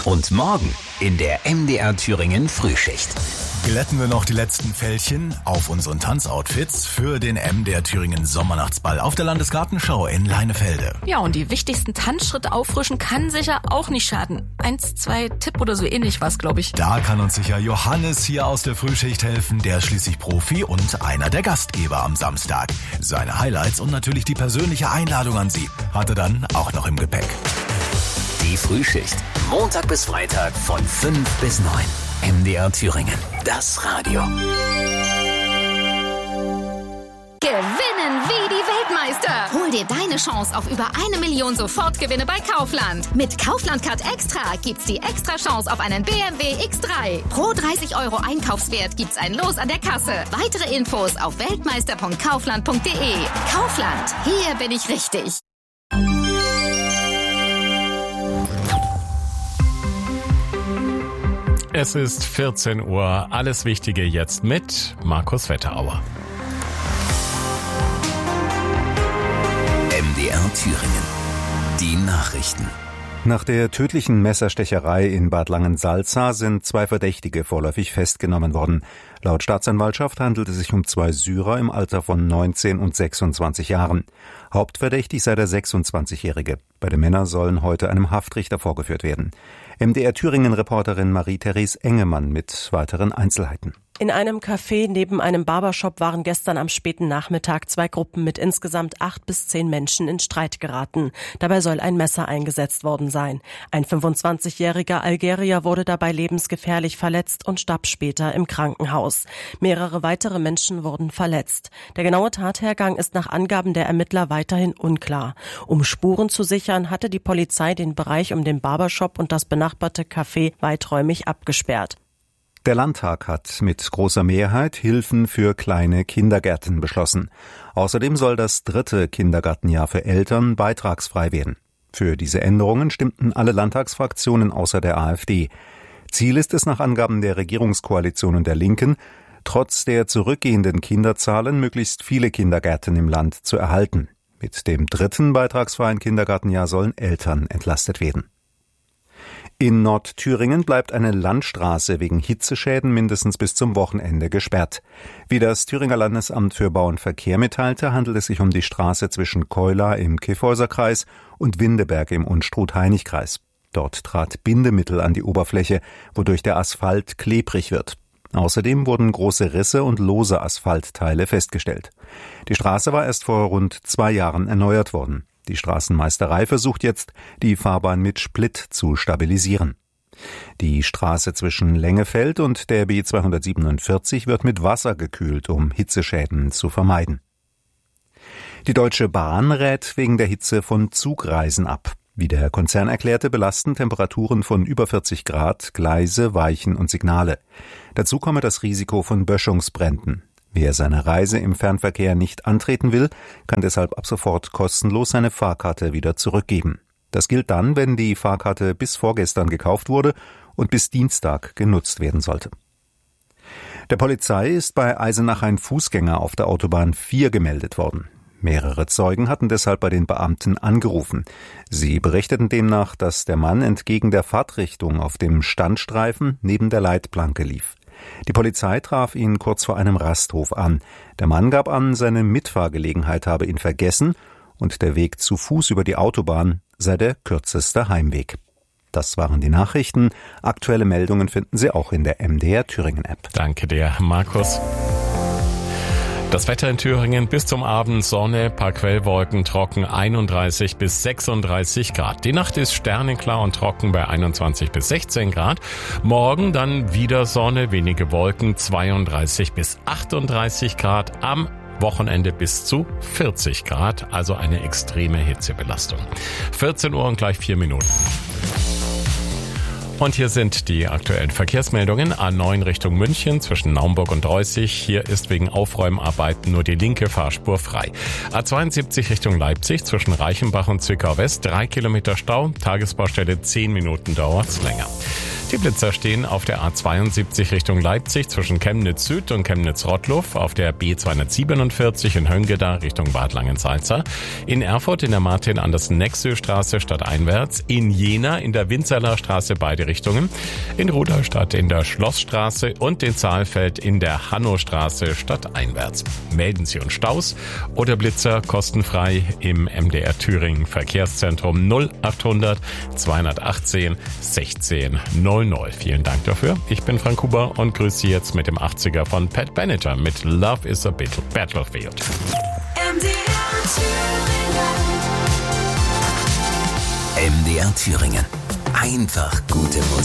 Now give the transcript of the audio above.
Und morgen in der MDR Thüringen Frühschicht. Glätten wir noch die letzten Fältchen auf unseren Tanzoutfits für den MDR Thüringen Sommernachtsball auf der Landesgartenschau in Leinefelde. Ja, und die wichtigsten Tanzschritte auffrischen kann sicher auch nicht schaden. 1, 2 Tipp oder so ähnlich was, glaube ich. Da kann uns sicher Johannes hier aus der Frühschicht helfen. Der ist schließlich Profi und einer der Gastgeber am Samstag. Seine Highlights und natürlich die persönliche Einladung an Sie hat er dann auch noch im Gepäck. Die Frühschicht. Montag bis Freitag von 5 bis 9. MDR Thüringen. Das Radio. Gewinnen wie die Weltmeister. Hol dir deine Chance auf über 1 Million Sofortgewinne bei Kaufland. Mit Kaufland Card Extra gibt's die extra Chance auf einen BMW X3. Pro 30 € Einkaufswert gibt's ein Los an der Kasse. Weitere Infos auf weltmeister.kaufland.de. Kaufland. Hier bin ich richtig. Es ist 14 Uhr. Alles Wichtige jetzt mit Markus Wetterauer. MDR Thüringen. Die Nachrichten. Nach der tödlichen Messerstecherei in Bad Langensalza sind 2 Verdächtige vorläufig festgenommen worden. Laut Staatsanwaltschaft handelt es sich um 2 Syrer im Alter von 19 und 26 Jahren. Hauptverdächtig sei der 26-Jährige. Beide Männer sollen heute einem Haftrichter vorgeführt werden. MDR Thüringen-Reporterin Marie-Therese Engemann mit weiteren Einzelheiten. In einem Café neben einem Barbershop waren gestern am späten Nachmittag 2 Gruppen mit insgesamt 8 bis 10 Menschen in Streit geraten. Dabei soll ein Messer eingesetzt worden sein. Ein 25-jähriger Algerier wurde dabei lebensgefährlich verletzt und starb später im Krankenhaus. Mehrere weitere Menschen wurden verletzt. Der genaue Tathergang ist nach Angaben der Ermittler weiterhin unklar. Um Spuren zu sichern, hatte die Polizei den Bereich um den Barbershop und das benachbarte Café weiträumig abgesperrt. Der Landtag hat mit großer Mehrheit Hilfen für kleine Kindergärten beschlossen. Außerdem soll das 3. Kindergartenjahr für Eltern beitragsfrei werden. Für diese Änderungen stimmten alle Landtagsfraktionen außer der AfD. Ziel ist es nach Angaben der Regierungskoalition und der Linken, trotz der zurückgehenden Kinderzahlen möglichst viele Kindergärten im Land zu erhalten. Mit dem 3. beitragsfreien Kindergartenjahr sollen Eltern entlastet werden. In Nordthüringen bleibt eine Landstraße wegen Hitzeschäden mindestens bis zum Wochenende gesperrt. Wie das Thüringer Landesamt für Bau und Verkehr mitteilte, handelt es sich um die Straße zwischen Keula im Kyffhäuserkreis und Windeberg im Unstrut-Hainich-Kreis. Dort trat Bindemittel an die Oberfläche, wodurch der Asphalt klebrig wird. Außerdem wurden große Risse und lose Asphaltteile festgestellt. Die Straße war erst vor rund 2 Jahren erneuert worden. Die Straßenmeisterei versucht jetzt, die Fahrbahn mit Split zu stabilisieren. Die Straße zwischen Lengefeld und der B247 wird mit Wasser gekühlt, um Hitzeschäden zu vermeiden. Die Deutsche Bahn rät wegen der Hitze von Zugreisen ab. Wie der Konzern erklärte, belasten Temperaturen von über 40 Grad Gleise, Weichen und Signale. Dazu komme das Risiko von Böschungsbränden. Wer seine Reise im Fernverkehr nicht antreten will, kann deshalb ab sofort kostenlos seine Fahrkarte wieder zurückgeben. Das gilt dann, wenn die Fahrkarte bis vorgestern gekauft wurde und bis Dienstag genutzt werden sollte. Der Polizei ist bei Eisenach ein Fußgänger auf der Autobahn 4 gemeldet worden. Mehrere Zeugen hatten deshalb bei den Beamten angerufen. Sie berichteten demnach, dass der Mann entgegen der Fahrtrichtung auf dem Standstreifen neben der Leitplanke lief. Die Polizei traf ihn kurz vor einem Rasthof an. Der Mann gab an, seine Mitfahrgelegenheit habe ihn vergessen und der Weg zu Fuß über die Autobahn sei der kürzeste Heimweg. Das waren die Nachrichten. Aktuelle Meldungen finden Sie auch in der MDR Thüringen App. Danke dir, Markus. Das Wetter in Thüringen bis zum Abend Sonne, paar Quellwolken, trocken 31 bis 36 Grad. Die Nacht ist sternenklar und trocken bei 21 bis 16 Grad. Morgen dann wieder Sonne, wenige Wolken, 32 bis 38 Grad. Am Wochenende bis zu 40 Grad, also eine extreme Hitzebelastung. 14 Uhr und gleich 4 Minuten. Und hier sind die aktuellen Verkehrsmeldungen. A9 Richtung München zwischen Naumburg und Reußig. Hier ist wegen Aufräumarbeiten nur die linke Fahrspur frei. A72 Richtung Leipzig zwischen Reichenbach und Zwickau West 3 Kilometer Stau. Tagesbaustelle 10 Minuten dauert's länger. Die Blitzer stehen auf der A72 Richtung Leipzig zwischen Chemnitz Süd und Chemnitz-Rottluff, auf der B247 in Höngeda Richtung Bad Langensalza, in Erfurt in der Martin-Andersen-Nexö-Straße stadteinwärts, in Jena in der Winzerler Straße beide Richtungen, in Rudolstadt in der Schlossstraße und in Saalfeld in der Hannostraße stadteinwärts. Melden Sie uns Staus oder Blitzer kostenfrei im MDR Thüringen Verkehrszentrum 0800 218 16 00. Vielen Dank dafür. Ich bin Frank Huber und grüße Sie jetzt mit dem 80er von Pat Benatar mit Love is a Battlefield. MDR Thüringen. Einfach gute Musik.